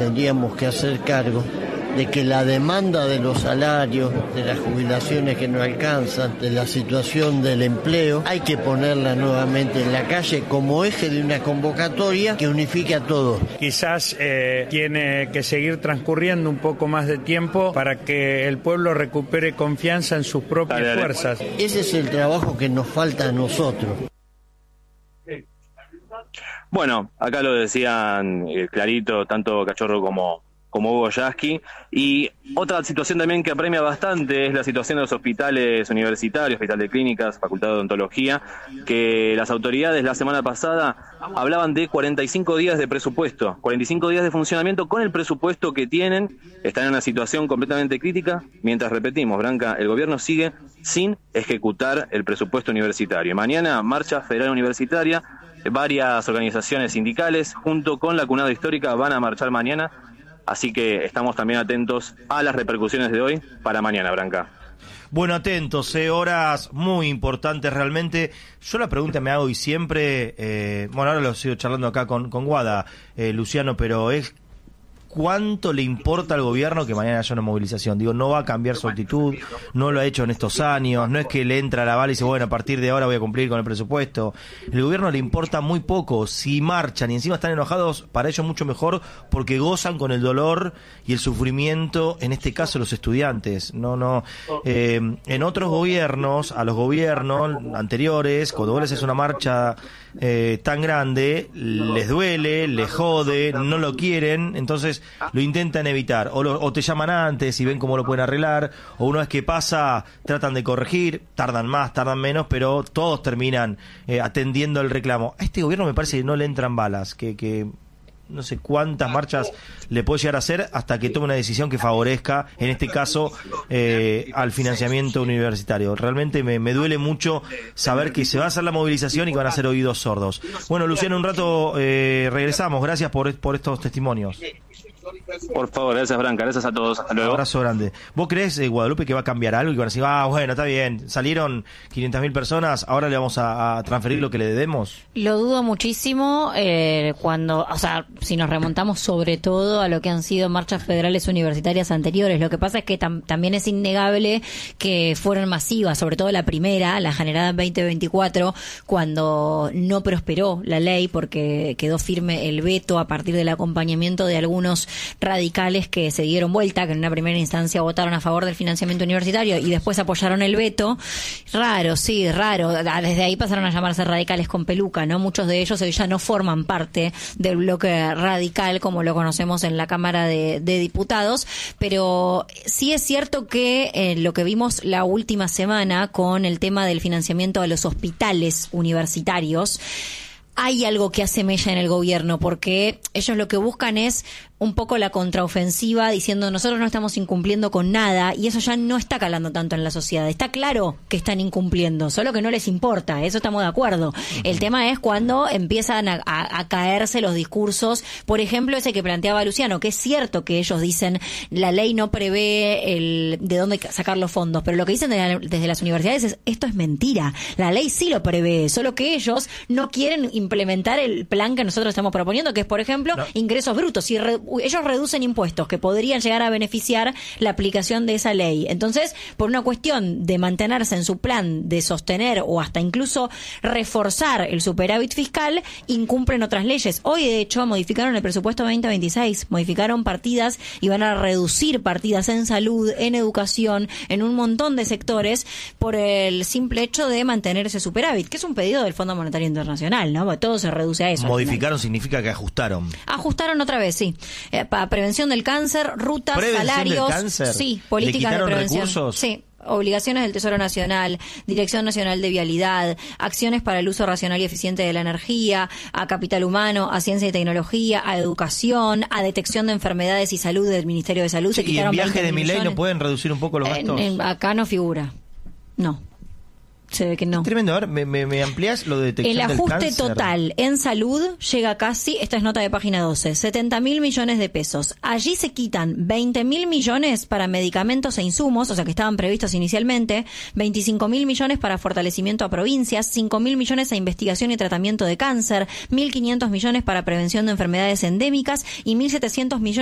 tendríamos que hacer cargo de que la demanda de los salarios, de las jubilaciones que no alcanzan, de la situación del empleo, hay que ponerla nuevamente en la calle como eje de una convocatoria que unifique a todos. Quizás tiene que seguir transcurriendo un poco más de tiempo para que el pueblo recupere confianza en sus propias fuerzas. Ese es el trabajo que nos falta a nosotros. Bueno, acá lo decían clarito, tanto Cachorro como Hugo Yasky. Y otra situación también que apremia bastante es la situación de los hospitales universitarios, Hospital de Clínicas, Facultad de Odontología, que las autoridades la semana pasada hablaban de 45 días de presupuesto, 45 días de funcionamiento con el presupuesto que tienen. Están en una situación completamente crítica, mientras, repetimos, Branca, el gobierno sigue sin ejecutar el presupuesto universitario. Mañana, marcha federal universitaria, varias organizaciones sindicales, junto con la Cunada Histórica, van a marchar mañana. Así que estamos también atentos a las repercusiones de hoy para mañana, Branca. Bueno, atentos, horas muy importantes realmente. Yo la pregunta me hago y siempre, bueno, ahora lo sigo charlando acá con Guada, Luciano, pero es ¿cuánto le importa al gobierno que mañana haya una movilización? Digo, no va a cambiar su actitud, no lo ha hecho en estos años, no es que le entra a la bala y dice, bueno, a partir de ahora voy a cumplir con el presupuesto. El gobierno le importa muy poco. Si marchan y encima están enojados, para ellos mucho mejor, porque gozan con el dolor y el sufrimiento, en este caso los estudiantes. En otros gobiernos, a los gobiernos anteriores, cuando vos les haces una marcha tan grande, les duele, les jode, no lo quieren, entonces lo intentan evitar, o te llaman antes y ven cómo lo pueden arreglar, o una vez que pasa tratan de corregir, tardan más, tardan menos, pero todos terminan atendiendo el reclamo. A este gobierno me parece que no le entran balas, que no sé cuántas marchas le puede llegar a hacer hasta que tome una decisión que favorezca, en este caso, al financiamiento universitario. Realmente me duele mucho saber que se va a hacer la movilización y que van a ser oídos sordos. Bueno, Luciano, un rato regresamos. Gracias por estos testimonios. Por favor, gracias, Branca, gracias a todos, hasta luego. Un abrazo grande. ¿Vos crees, Guadalupe, que va a cambiar algo y que van a decir, bueno, está bien, salieron 500.000 personas, ahora le vamos a transferir lo que le debemos? Lo dudo muchísimo si nos remontamos sobre todo a lo que han sido marchas federales universitarias anteriores. Lo que pasa es que también es innegable que fueron masivas, sobre todo la primera, la generada en 2024, cuando no prosperó la ley porque quedó firme el veto a partir del acompañamiento de algunos radicales que se dieron vuelta, que en una primera instancia votaron a favor del financiamiento universitario y después apoyaron el veto. Raro. Desde ahí pasaron a llamarse radicales con peluca, ¿no? Muchos de ellos hoy ya no forman parte del bloque radical como lo conocemos en la Cámara de Diputados, pero sí es cierto que lo que vimos la última semana con el tema del financiamiento a los hospitales universitarios, hay algo que hace mella en el gobierno, porque ellos lo que buscan es un poco la contraofensiva, diciendo nosotros no estamos incumpliendo con nada, y eso ya no está calando tanto en la sociedad. Está claro que están incumpliendo, solo que no les importa, eso estamos de acuerdo. El tema es cuando empiezan a caerse los discursos, por ejemplo ese que planteaba Luciano, que es cierto que ellos dicen la ley no prevé de dónde sacar los fondos, pero lo que dicen desde las universidades es esto es mentira, la ley sí lo prevé, solo que ellos no quieren implementar el plan que nosotros estamos proponiendo, que es, por ejemplo, ingresos brutos. Si ellos reducen impuestos que podrían llegar a beneficiar la aplicación de esa ley. Entonces, por una cuestión de mantenerse en su plan, de sostener o hasta incluso reforzar el superávit fiscal, incumplen otras leyes. Hoy, de hecho, modificaron el presupuesto 2026, modificaron partidas y van a reducir partidas en salud, en educación, en un montón de sectores, por el simple hecho de mantener ese superávit, que es un pedido del Fondo Monetario Internacional, ¿no? Todo se reduce a eso. Modificaron significa que ajustaron. Ajustaron otra vez, sí. Para prevención del cáncer, rutas, salarios. ¿Del cáncer? Sí, políticas de prevención. ¿Recursos? Sí. Obligaciones del Tesoro Nacional, Dirección Nacional de Vialidad, acciones para el uso racional y eficiente de la energía, a capital humano, a ciencia y tecnología, a educación, a detección de enfermedades y salud del Ministerio de Salud. Sí, ¿y en viaje de Milei no pueden reducir un poco los gastos? Acá no figura. No. Se ve que no. Es tremendo. A ver, ¿me amplías lo de detección del cáncer? El ajuste total en salud llega casi, esta es nota de página 12, 70.000 millones de pesos. Allí se quitan 20.000 millones para medicamentos e insumos, o sea que estaban previstos inicialmente, 25.000 millones para fortalecimiento a provincias, 5.000 millones a investigación y tratamiento de cáncer, 1.500 millones para prevención de enfermedades endémicas y 1.700 millones